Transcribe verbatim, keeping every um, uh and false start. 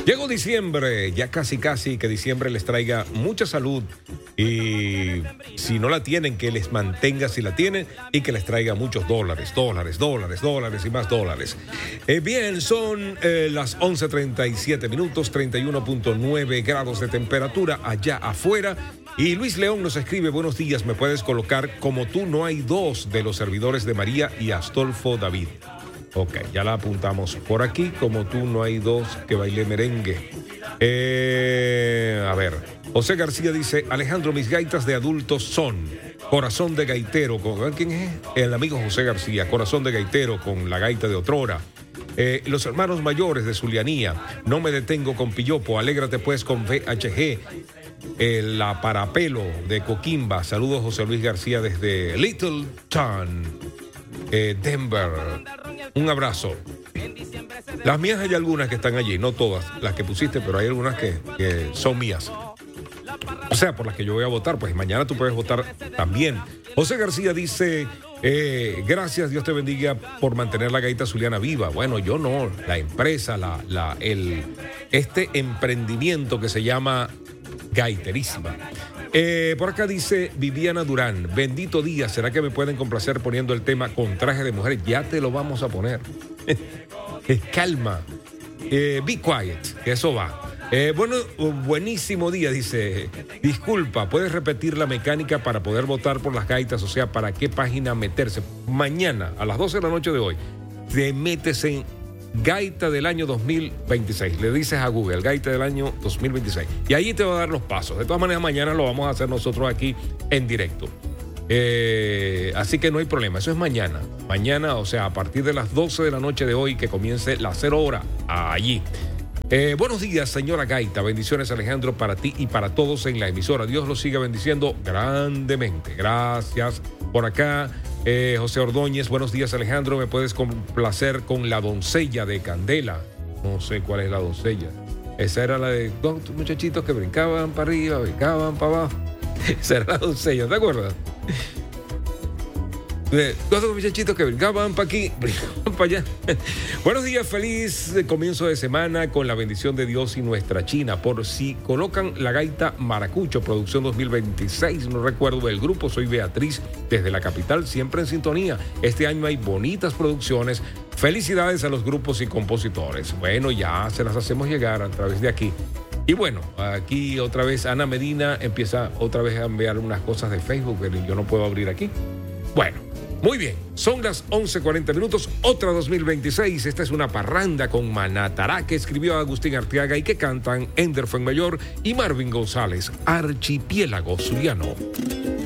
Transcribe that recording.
Llegó diciembre, ya casi casi que diciembre les traiga mucha salud y si no la tienen, que les mantenga si la tienen y que les traiga muchos dólares, dólares, dólares, dólares y más dólares. Eh, bien, son eh, las once treinta y siete minutos, treinta y uno punto nueve grados de temperatura allá afuera. Y Luis León nos escribe, buenos días, me puedes colocar como tú no hay dos de los servidores de María y Astolfo David. Ok, ya la apuntamos por aquí, como tú no hay dos que baile merengue. Eh, a ver, José García dice, Alejandro, mis gaitas de adultos son Corazón de Gaitero, con, ¿quién es? El amigo José García, Corazón de Gaitero con la gaita de otrora. Eh, los hermanos mayores de Zulianía, No me detengo con Pillopo, Alégrate pues con V H G. Eh, la Parapelo de Coquimba, saludos José Luis García desde Little Town, eh, Denver. Un abrazo. Las mías hay algunas que están allí, no todas las que pusiste, pero hay algunas que, que son mías. O sea, por las que yo voy a votar, pues mañana tú puedes votar también. José García dice, eh, gracias, Dios te bendiga por mantener la gaita zuliana viva. Bueno, yo no, la empresa, la, la, el, este emprendimiento que se llama Gaiterísima. Eh, por acá dice Viviana Durán, bendito día, ¿será que me pueden complacer poniendo el tema con traje de mujer? Ya te lo vamos a poner. Calma, eh, be quiet, que eso va. Eh, bueno, buenísimo día, dice, disculpa, ¿puedes repetir la mecánica para poder votar por las gaitas? O sea, ¿para qué página meterse? Mañana, a las doce de la noche de hoy, te metes en Gaita del año dos mil veintiséis. Le dices a Google, Gaita del año dos mil veintiséis. Y ahí te va a dar los pasos. De todas maneras, mañana lo vamos a hacer nosotros aquí en directo. Eh, así que no hay problema. Eso es mañana. Mañana, o sea, a partir de las doce de la noche de hoy, que comience la cero hora, allí. Eh, buenos días, señora Gaita. Bendiciones, Alejandro, para ti y para todos en la emisora. Dios los siga bendiciendo grandemente. Gracias. Por acá, eh, José Ordóñez. Buenos días, Alejandro. ¿Me puedes complacer con La Doncella de Candela? No sé cuál es La Doncella. Esa era la de dos muchachitos que brincaban para arriba, brincaban para abajo. Esa era La Doncella, ¿te acuerdas? Dos muchachitos que brincaban para aquí, brincaban para allá. Buenos días, feliz comienzo de semana con la bendición de Dios y nuestra China. Por si colocan la gaita Maracucho, producción dos mil veintiséis, no recuerdo el grupo, soy Beatriz, desde la capital, siempre en sintonía. Este año hay bonitas producciones. Felicidades a los grupos y compositores. Bueno, ya se las hacemos llegar a través de aquí. Y bueno, aquí otra vez Ana Medina empieza otra vez a enviar unas cosas de Facebook, pero yo no puedo abrir aquí. Bueno. Muy bien, son las once cuarenta minutos, otra dos mil veintiséis. Esta es una parranda con Manatará que escribió Agustín Arteaga y que cantan Ender Fuenmayor y Marvin González, Archipiélago Zuliano.